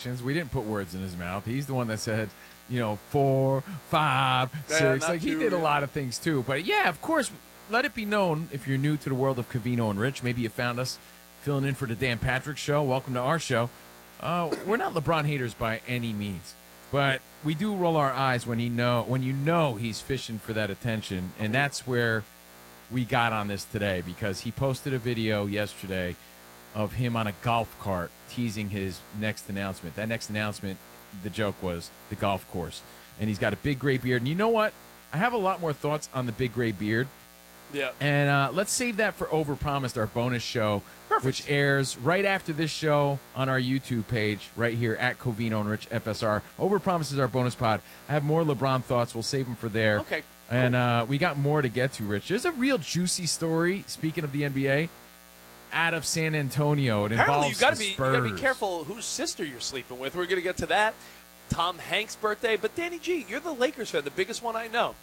predictions. We didn't put words in his mouth. He's the one that said, 4, 5, 6. Like, he did a lot of things, too. But, yeah, of course, let it be known, if you're new to the world of Covino and Rich, maybe you found us filling in for the Dan Patrick Show. Welcome to our show. We're not LeBron haters by any means. But we do roll our eyes when you know he's fishing for that attention, and that's where we got on this today, because he posted a video yesterday of him on a golf cart teasing his next announcement. That next announcement, the joke was the golf course, and he's got a big gray beard. And you know what? I have a lot more thoughts on the big gray beard. Yeah. And let's save that for Overpromised, our bonus show, which airs right after this show on our YouTube page right here at Covino and Rich FSR. Overpromised is our bonus pod. I have more LeBron thoughts. We'll save them for there. Okay. Cool. And we got more to get to, Rich. There's a real juicy story, speaking of the NBA, out of San Antonio. It Apparently, involves you got to be careful whose sister you're sleeping with. We're going to get to that. Tom Hanks' birthday. But, Danny G, you're the Lakers fan, the biggest one I know.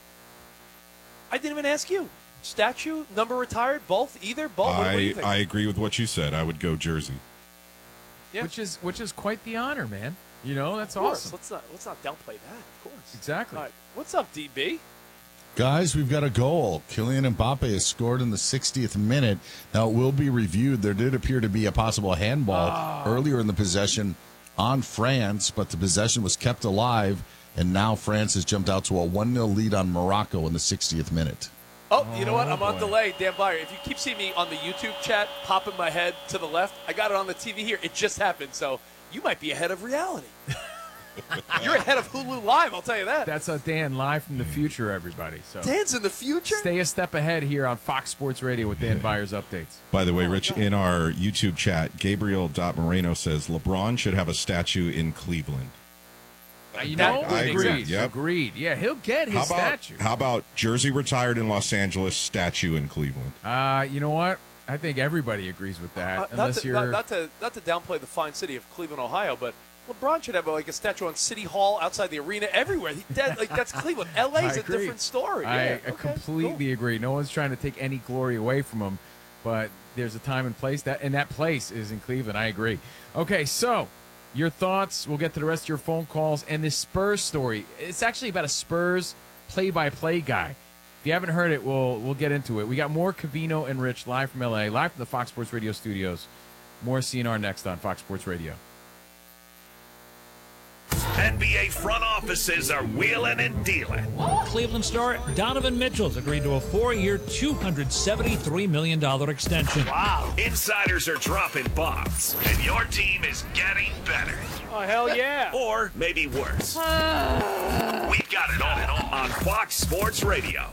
I didn't even ask you. Statue, number retired, both, either, both. What do you think? I agree with what you said. I would go jersey. Yeah. Which is quite the honor, man. That's awesome. Let's not downplay that. Of course. Exactly. All right. What's up, DB? Guys, we've got a goal. Kylian Mbappe has scored in the 60th minute. Now, it will be reviewed. There did appear to be a possible handball earlier in the possession on France, but the possession was kept alive, and now France has jumped out to a 1-0 lead on Morocco in the 60th minute. Oh, you know what? I'm on delay, Dan Byer. If you keep seeing me on the YouTube chat popping my head to the left, I got it on the TV here. It just happened, so you might be ahead of reality. You're ahead of Hulu Live, I'll tell you that. That's Dan live from the future, everybody. So Dan's in the future? Stay a step ahead here on Fox Sports Radio with Dan Byers updates. By the way, Rich, in our YouTube chat, Gabriel.Moreno says LeBron should have a statue in Cleveland. I agree. Yep. Agreed. Yeah, he'll get his statue. How about jersey retired in Los Angeles, statue in Cleveland? You know what? I think everybody agrees with that. Not to downplay the fine city of Cleveland, Ohio, but LeBron should have a statue on City Hall, outside the arena, everywhere. That's Cleveland. LA's a different story. I completely agree. No one's trying to take any glory away from him, but there's a time and place, and that place is in Cleveland. I agree. Okay, so your thoughts. We'll get to the rest of your phone calls and this Spurs story. It's actually about a Spurs play-by-play guy. If you haven't heard it, we'll get into it. We got more Covino and Rich live from L.A., live from the Fox Sports Radio studios. More CNR next on Fox Sports Radio. NBA front offices are wheeling and dealing. Cleveland star Donovan Mitchell's agreed to a 4-year, $273 million extension. Wow. Insiders are dropping bombs, and your team is getting better. Oh, hell yeah. Or maybe worse. We've got it all on Fox Sports Radio.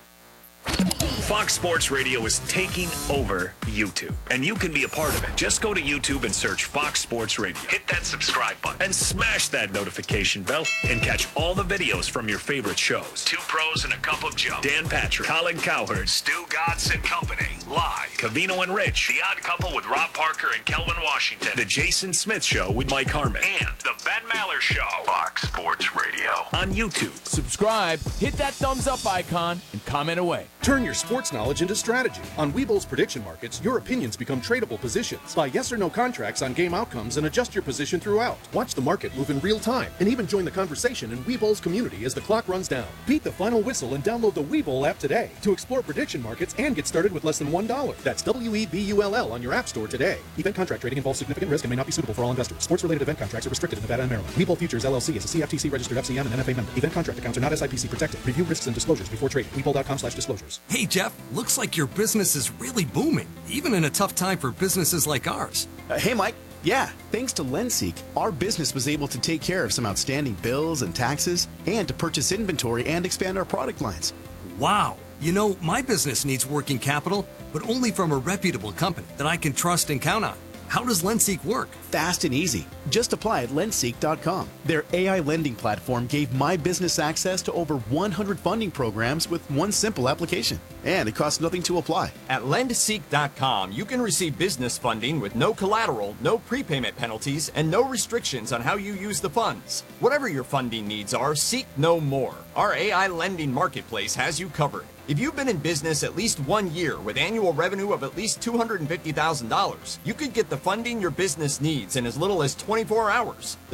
Fox Sports Radio is taking over YouTube, and you can be a part of it. Just go to YouTube and search Fox Sports Radio. Hit that subscribe button and smash that notification bell and catch all the videos from your favorite shows. Two Pros and a Cup of Joe, Dan Patrick, Colin Cowherd, Stu Gatz and Company, live. Covino and Rich, The Odd Couple with Rob Parker and Kelvin Washington, The Jason Smith Show with Mike Harmon, and The Ben Maller Show. Fox Sports Radio on YouTube. Subscribe, hit that thumbs up icon, and comment away. Turn your sports knowledge into strategy. On Webull's prediction markets, your opinions become tradable positions. Buy yes or no contracts on game outcomes and adjust your position throughout. Watch the market move in real time and even join the conversation in Webull's community as the clock runs down. Beat the final whistle and download the Webull app today to explore prediction markets and get started with less than $1. That's WEBULL on your app store today. Event contract trading involves significant risk and may not be suitable for all investors. Sports-related event contracts are restricted in Nevada and Maryland. Webull Futures LLC is a CFTC registered FCM and NFA member. Event contract accounts are not SIPC protected. Review risks and disclosures before trading. Webull.com/disclosures. Hey, Jeff. Looks like your business is really booming, even in a tough time for businesses like ours. Hey, Mike. Yeah, thanks to LendSeek, our business was able to take care of some outstanding bills and taxes and to purchase inventory and expand our product lines. Wow. You know, my business needs working capital, but only from a reputable company that I can trust and count on. How does LendSeek work? Fast and easy. Just apply at lendseek.com. Their AI lending platform gave my business access to over 100 funding programs with one simple application. And it costs nothing to apply. At lendseek.com, you can receive business funding with no collateral, no prepayment penalties, and no restrictions on how you use the funds. Whatever your funding needs are, seek no more. Our AI lending marketplace has you covered. If you've been in business at least 1 year with annual revenue of at least $250,000, you could get the funding your business needs in as little as 24 hours.